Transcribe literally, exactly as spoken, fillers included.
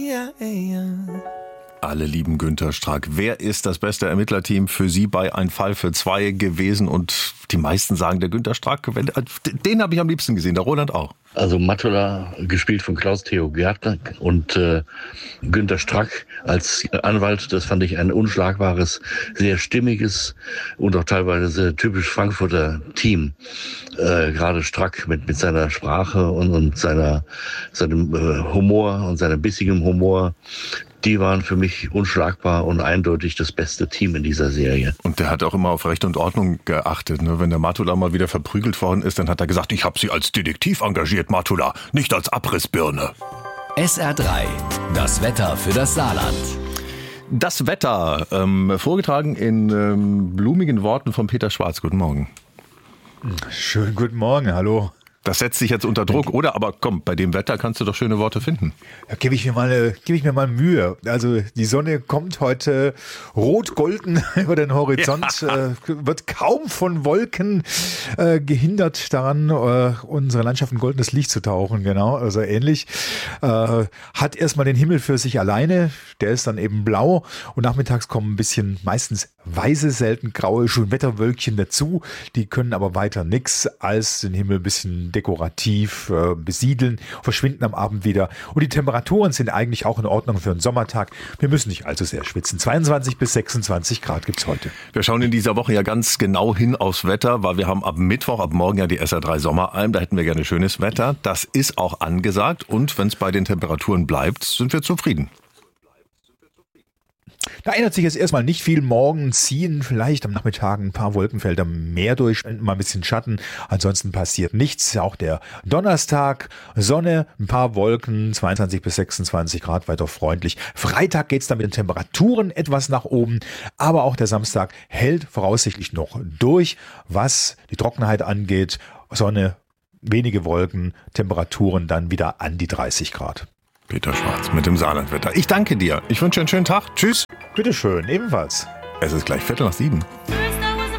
Ja, ja. Alle lieben Günter Strack. Wer ist das beste Ermittlerteam für Sie bei Ein Fall für zwei gewesen? Und die meisten sagen, der Günter Strack. Den habe ich am liebsten gesehen, der Roland auch. Also Matula, gespielt von Klaus-Theo Gärtner, und äh, Günter Strack als Anwalt, das fand ich ein unschlagbares, sehr stimmiges und auch teilweise typisch Frankfurter Team. Äh, gerade Strack mit mit seiner Sprache und, und seiner seinem äh, Humor und seinem bissigem Humor. Die waren für mich unschlagbar und eindeutig das beste Team in dieser Serie. Und der hat auch immer auf Recht und Ordnung geachtet. Ne? Wenn der Matula mal wieder verprügelt worden ist, dann hat er gesagt, ich habe Sie als Detektiv engagiert, Matula, nicht als Abrissbirne. S R drei, das Wetter für das Saarland. Das Wetter, ähm, vorgetragen in ähm, blumigen Worten von Peter Schwarz. Guten Morgen. Schönen guten Morgen, hallo. Das setzt sich jetzt unter Druck, oder? Aber komm, bei dem Wetter kannst du doch schöne Worte finden. Da gebe ich mir mal, äh, gebe ich mir mal Mühe. Also die Sonne kommt heute rot-golden über den Horizont, ja. äh, wird kaum von Wolken äh, gehindert daran, äh, unsere Landschaft in goldenes Licht zu tauchen. Genau, also ähnlich. Äh, hat erstmal den Himmel für sich alleine, der ist dann eben blau, und nachmittags kommen ein bisschen, meistens weiße, selten graue Schönwetterwölkchen dazu. Die können aber weiter nix als den Himmel ein bisschen dekorativ äh, besiedeln, verschwinden am Abend wieder. Und die Temperaturen sind eigentlich auch in Ordnung für einen Sommertag. Wir müssen nicht allzu sehr schwitzen. zweiundzwanzig bis sechsundzwanzig Grad gibt's heute. Wir schauen in dieser Woche ja ganz genau hin aufs Wetter, weil wir haben ab Mittwoch, ab morgen ja die S R drei Sommeralm. Da hätten wir gerne schönes Wetter. Das ist auch angesagt. Und wenn es bei den Temperaturen bleibt, sind wir zufrieden. Da ändert sich jetzt erstmal nicht viel. Morgen ziehen vielleicht am Nachmittag ein paar Wolkenfelder mehr durch, mal ein bisschen Schatten. Ansonsten passiert nichts. Auch der Donnerstag, Sonne, ein paar Wolken, zweiundzwanzig bis sechsundzwanzig Grad, weiter freundlich. Freitag geht's dann mit den Temperaturen etwas nach oben, aber auch der Samstag hält voraussichtlich noch durch, was die Trockenheit angeht. Sonne, wenige Wolken, Temperaturen dann wieder an die dreißig Grad. Peter Schwarz mit dem Saarlandwetter. Ich danke dir. Ich wünsche einen schönen Tag. Tschüss. Bitteschön, ebenfalls. Es ist gleich Viertel nach sieben.